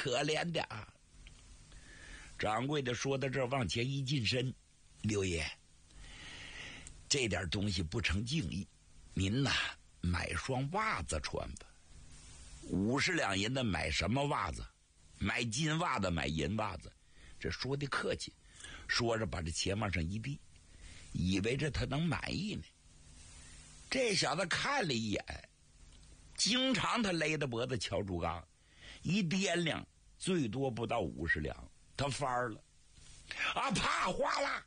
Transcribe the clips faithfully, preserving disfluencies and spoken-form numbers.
可怜的啊！掌柜的说到这儿，往前一近身，六爷，这点东西不成敬意，您呐买双袜子穿吧。五十两银子买什么袜子？买金袜子，买银袜子。这说的客气，说着把这钱往上一递，以为这他能满意呢。这小子看了一眼，经常他勒着脖子敲竹杠，一掂量最多不到五十两，他翻了啊！啪，哗啦，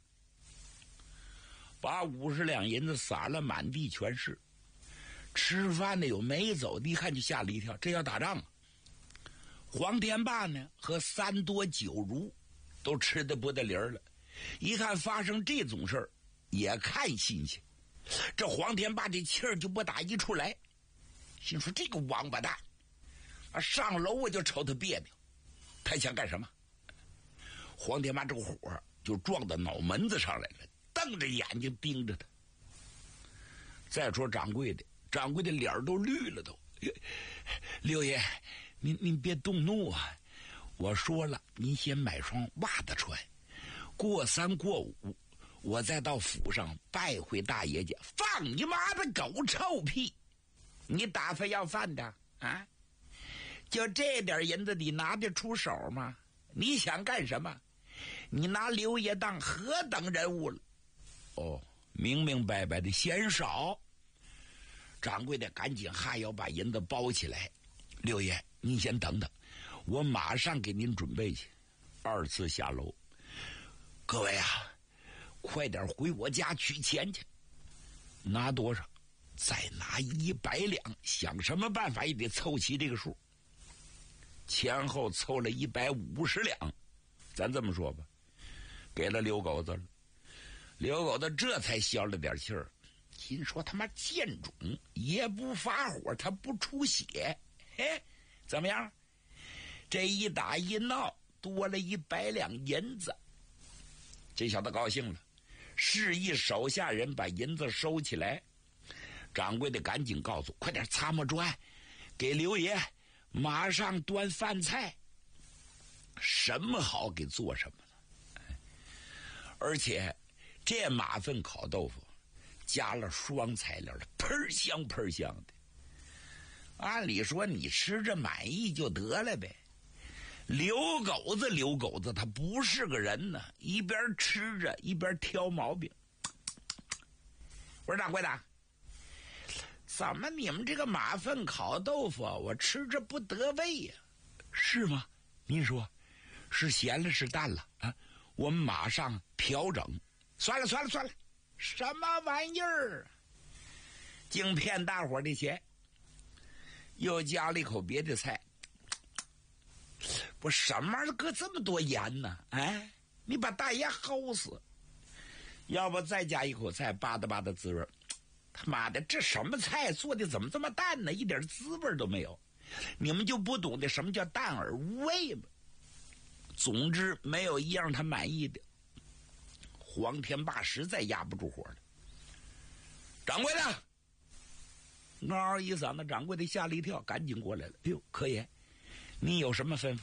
把五十两银子撒了满地全是。吃饭的有没走的，一看就吓了一跳，这要打仗啊！黄天霸呢和三多九如都吃得不得理了，一看发生这种事儿，也看新鲜。这黄天霸这气儿就不打一处来，心说这个王八蛋啊，上楼我就瞅他别扭，他想干什么？黄天霸这个火就撞到脑门子上来了，瞪着眼睛盯着他。再说掌柜的，掌柜的脸都绿了都。六爷，您您别动怒啊！我说了，您先买双袜子穿，过三过五，我再到府上拜会大爷家。放你妈的狗臭屁！你打算要饭的啊？就这点银子你拿得出手吗？你想干什么？你拿刘爷当何等人物了？哦，明明白白的嫌少。掌柜的赶紧哈腰把银子包起来。六爷，您先等等，我马上给您准备去。二次下楼，各位啊，快点回我家取钱去。拿多少？再拿一百两，想什么办法也得凑齐这个数。前后凑了一百五十两，咱这么说吧，给了刘狗子了。刘狗子这才消了点气儿，心说他妈贱种，也不发火，他不出血，嘿，怎么样？这一打一闹，多了一百两银子。这小子高兴了，示意手下人把银子收起来。掌柜的赶紧告诉，快点擦抹砖，给刘爷马上端饭菜。什么好给做什么了。而且这马粪烤豆腐加了双材料的，喷香喷香的。按理说你吃着满意就得了呗。刘狗子刘狗子他不是个人呢，一边吃着一边挑毛病。我说掌柜的，怎么你们这个马粪烤豆腐我吃着不得味呀？是吗？您说是咸了是淡了啊？我们马上调整。算了算了算了，什么玩意儿？净骗大伙的钱。又加了一口别的菜。不，什么玩意儿搁这么多盐呢？哎，你把大爷齁死！要不再加一口菜，吧嗒吧嗒滋味。他妈的，这什么菜做的怎么这么淡呢？一点滋味都没有。你们就不懂得什么叫淡而无味吗？总之没有一样他满意的。黄天霸实在压不住火了。掌柜的，嗷一嗓子，掌柜的吓了一跳，赶紧过来了。哎呦，柯爷，你有什么吩咐？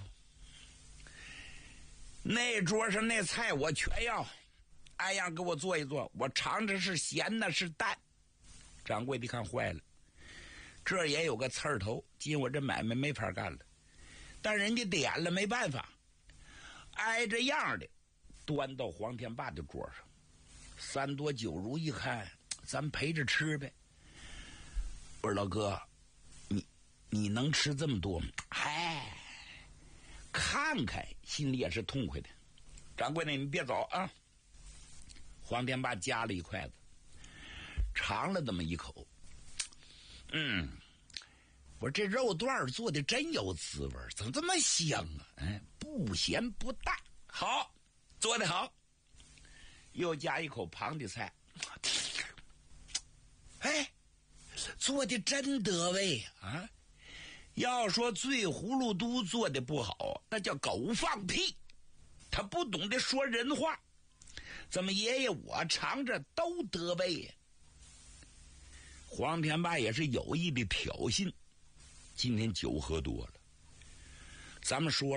那桌上那菜我全要，按样给我做一做，我尝尝是咸的是淡。掌柜的看坏了，这也有个刺儿头，今我这买卖没法干了。但人家点了，没办法，挨着样的端到黄天霸的桌上。三多九如一看，咱陪着吃呗。我说老哥，你你能吃这么多吗？嗨，看看心里也是痛快的。掌柜的，你别走啊！黄天霸夹了一筷子，尝了那么一口，嗯，我说这肉段做的真有滋味，怎么这么香啊？哎，不咸不淡，好，做得好。又加一口旁的菜，哎，做的真得味啊！要说醉葫芦都做的不好，那叫狗放屁，他不懂得说人话。怎么爷爷我尝着都得味呀？黄天霸也是有意的挑衅。今天酒喝多了，咱们说